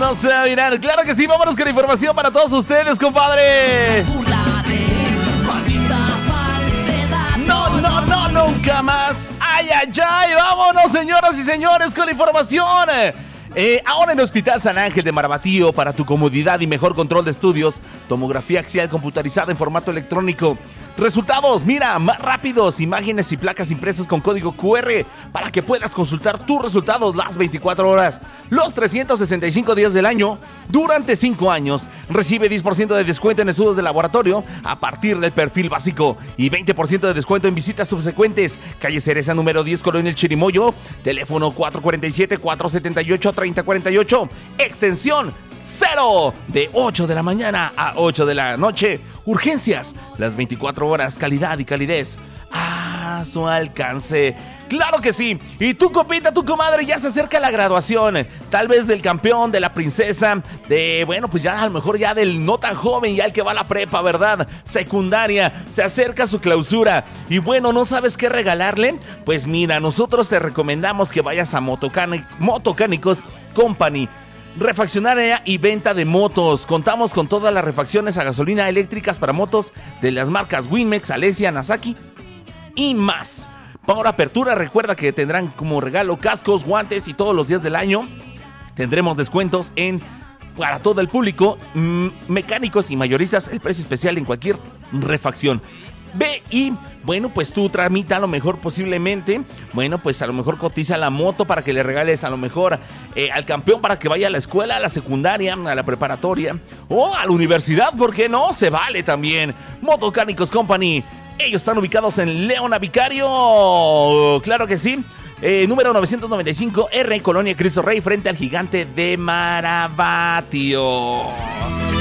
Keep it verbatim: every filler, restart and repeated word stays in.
no se va a mirar. Claro que sí, vámonos con la información para todos ustedes, compadre. No, no, no, nunca más. Ay, ay, ay, vámonos, señoras y señores, con la información. Eh, ahora en el Hospital San Ángel de Marabatío, para tu comodidad y mejor control de estudios, tomografía axial computarizada en formato electrónico. Resultados, mira, más rápidos, imágenes y placas impresas con código cu erre para que puedas consultar tus resultados las veinticuatro horas, los trescientos sesenta y cinco días del año, durante cinco años. Recibe diez por ciento de descuento en estudios de laboratorio a partir del perfil básico y veinte por ciento de descuento en visitas subsecuentes. Calle Cereza número diez, Colonia El Chirimoyo, teléfono cuatro cuatro siete, cuatro siete ocho, tres cero cuatro ocho, extensión cero, de ocho de la mañana a ocho de la noche. Urgencias, las veinticuatro horas, calidad y calidez a su alcance. ¡Claro que sí! Y tu copita, tu comadre, ya se acerca la graduación. Tal vez del campeón, de la princesa, de, bueno, pues ya a lo mejor ya del no tan joven, ya el que va a la prepa, ¿verdad? Secundaria, se acerca su clausura. Y bueno, ¿no sabes qué regalarle? Pues mira, nosotros te recomendamos que vayas a Motocán- Motocánicos Company. Refaccionaria y venta de motos. Contamos con todas las refacciones a gasolina eléctricas para motos de las marcas Winmex, Alesia, Nasaki y más. Para apertura, recuerda que tendrán como regalo cascos, guantes y todos los días del año tendremos descuentos en para todo el público, mmm, mecánicos y mayoristas, el precio especial en cualquier refacción. Ve y, bueno, pues tú tramita a lo mejor posiblemente, bueno, pues a lo mejor cotiza la moto para que le regales a lo mejor eh, al campeón para que vaya a la escuela, a la secundaria, a la preparatoria o a la universidad, ¿por qué no? Se vale también. Motocánicos Company, ellos están ubicados en Leona Vicario, claro que sí. Eh, número novecientos noventa y cinco R, Colonia Cristo Rey, frente al Gigante de Marabatío.